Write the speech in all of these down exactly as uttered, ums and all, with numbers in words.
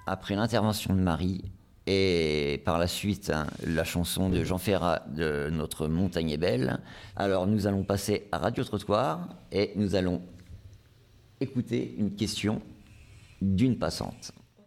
après l'intervention de Marie et par la suite hein, la chanson de Jean Ferrat de Notre montagne est belle. Alors nous allons passer à Radio Trottoir et nous allons écouter une question d'une passante.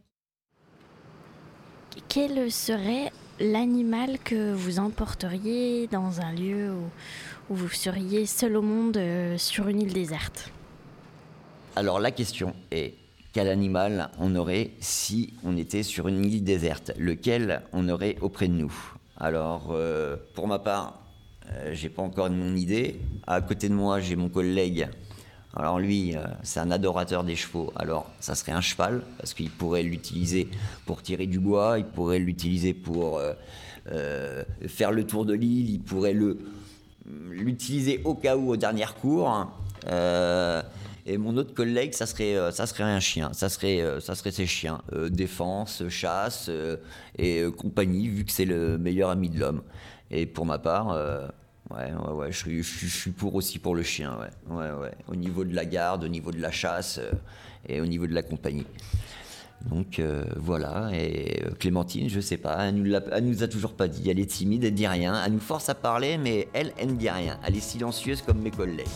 Quel serait l'animal que vous emporteriez dans un lieu où, où vous seriez seul au monde euh, sur une île déserte ? Alors la question est, quel animal on aurait si on était sur une île déserte ? Lequel on aurait auprès de nous ? Alors euh, pour ma part, euh, j'ai pas encore mon idée. À côté de moi, j'ai mon collègue. Alors lui, euh, c'est un adorateur des chevaux. Alors ça serait un cheval, parce qu'il pourrait l'utiliser pour tirer du bois, il pourrait l'utiliser pour euh, euh, faire le tour de l'île, il pourrait le, l'utiliser au cas où, au dernier recours. Euh, et mon autre collègue, ça serait, euh, ça serait un chien, ça serait, euh, ça serait ses chiens. Euh, défense, chasse euh, et euh, compagnie, vu que c'est le meilleur ami de l'homme. Et pour ma part... Euh, Ouais, ouais, ouais, je suis, je, je suis pour aussi pour le chien, ouais, ouais, ouais. Au niveau de la garde, au niveau de la chasse euh, et au niveau de la compagnie. Donc euh, voilà, et euh, Clémentine, je sais pas, elle nous, l'a, elle nous a toujours pas dit, elle est timide, elle dit rien, elle nous force à parler, mais elle, elle ne dit rien, elle est silencieuse comme mes collègues.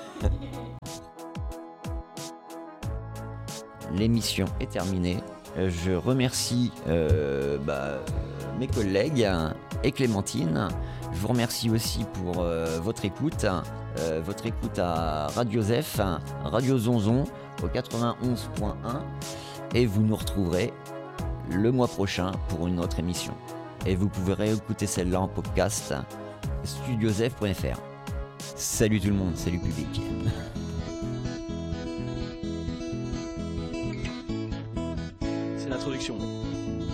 L'émission est terminée. Je remercie euh, bah, mes collègues et Clémentine. Je vous remercie aussi pour euh, votre écoute, euh, votre écoute à Radio Zef, Radio Zonzon au quatre-vingt-onze point un, et vous nous retrouverez le mois prochain pour une autre émission. Et vous pouvez réécouter celle-là en podcast, studiozef point f r. Salut tout le monde, salut public. C'est l'introduction.